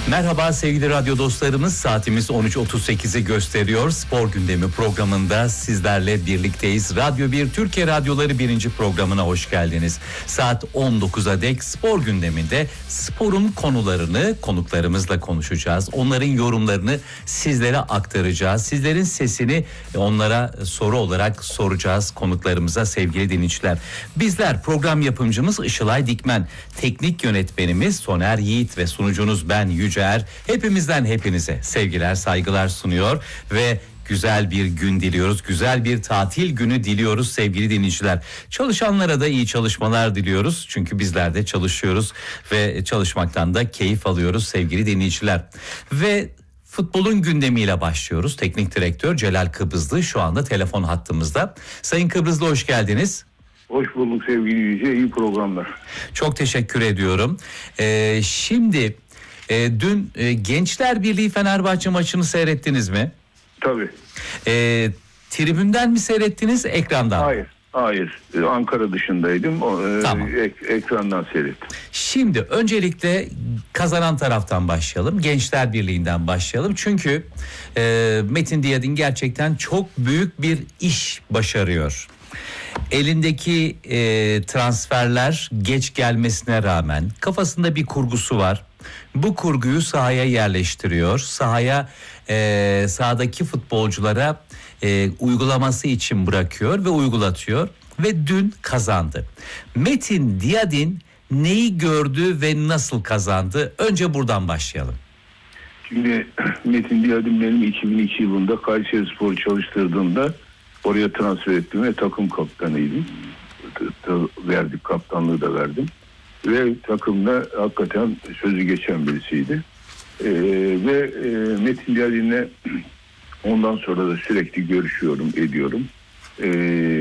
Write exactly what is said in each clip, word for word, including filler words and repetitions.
Merhaba sevgili radyo dostlarımız, saatimiz on üç otuz sekizi gösteriyor. Spor Gündemi programında sizlerle birlikteyiz. Radyo bir Türkiye Radyoları birinci programına hoş geldiniz. Saat on dokuza dek Spor Gündemi'nde sporun konularını konuklarımızla konuşacağız. Onların yorumlarını sizlere aktaracağız. Sizlerin sesini onlara soru olarak soracağız konuklarımıza sevgili dinleyiciler. Bizler program yapımcımız Işılay Dikmen, teknik yönetmenimiz Soner Yiğit ve sunucunuz ben Yüce Er. Hepimizden hepinize sevgiler, saygılar sunuyor ve güzel bir gün diliyoruz. Güzel bir tatil günü diliyoruz sevgili dinleyiciler. Çalışanlara da iyi çalışmalar diliyoruz. Çünkü bizler de çalışıyoruz ve çalışmaktan da keyif alıyoruz sevgili dinleyiciler. Ve futbolun gündemiyle başlıyoruz. Teknik direktör Celal Kıbrıslı şu anda telefon hattımızda. Sayın Kıbrıslı, hoş geldiniz. Hoş bulduk sevgili Yüce, iyi programlar. Çok teşekkür ediyorum. Ee, şimdi e, dün e, Gençler Birliği Fenerbahçe maçını seyrettiniz mi? Tabii. Ee, tribünden mi seyrettiniz, ekrandan? Hayır, hayır. Ee, Ankara dışındaydım. Ee, Tamam. Ek, ekrandan seyrettim. Şimdi öncelikle kazanan taraftan başlayalım. Gençler Birliği'nden başlayalım. Çünkü e, Metin Diyadin gerçekten çok büyük bir iş başarıyor. Elindeki e, transferler geç gelmesine rağmen kafasında bir kurgusu var. Bu kurguyu sahaya yerleştiriyor. Sahaya e, sahadaki futbolculara e, uygulaması için bırakıyor ve uygulatıyor. Ve dün kazandı. Metin Diyadin neyi gördü ve nasıl kazandı? Önce buradan başlayalım. Şimdi Metin Diyadin benim iki bin iki yılında Kayserispor çalıştırdığımda oraya transfer ettim ve takım kaptanıydım. Verdik, kaptanlığı da verdim. Ve takımda hakikaten sözü geçen birisiydi. Ee, ve e, Metin Diyadin'le ondan sonra da sürekli görüşüyorum, ediyorum. Ee,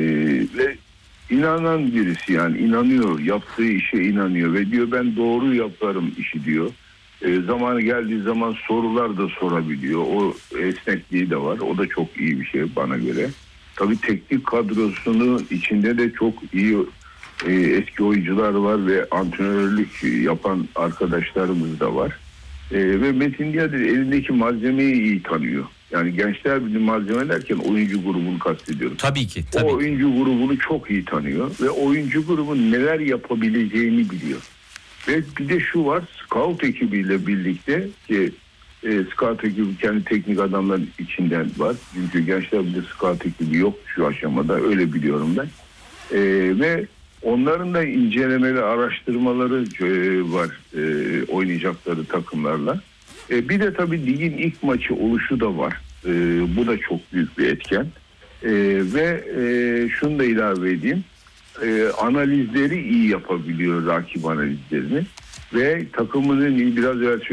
ve inanan birisi, yani inanıyor, yaptığı işe inanıyor ve diyor ben doğru yaparım işi diyor. Ee, zamanı geldiği zaman sorular da sorabiliyor. O esnekliği de var. O da çok iyi bir şey bana göre. Tabii teknik kadrosunu içinde de çok iyi e, eski oyuncular var ve antrenörlük yapan arkadaşlarımız da var. E, ve Metin Diyadin elindeki malzemeyi iyi tanıyor. Yani Gençler Birliği malzeme derken oyuncu grubunu kastediyorum. Tabii ki. Tabii o oyuncu ki. grubunu çok iyi tanıyor ve oyuncu grubun neler yapabileceğini biliyor. Ve bir de şu var, scout ekibiyle birlikte ki e, scout ekibi kendi teknik adamların içinden var. Çünkü Gençler Birliği scout ekibi yok şu aşamada, öyle biliyorum ben. E, ve onların da incelemeli araştırmaları e, var e, oynayacakları takımlarla. E, bir de tabii ligin ilk maçı oluşu da var. E, bu da çok büyük bir etken. E, ve e, şunu da ilave edeyim. E, analizleri iyi yapabiliyor, rakip analizlerini. Ve takımının biraz evvel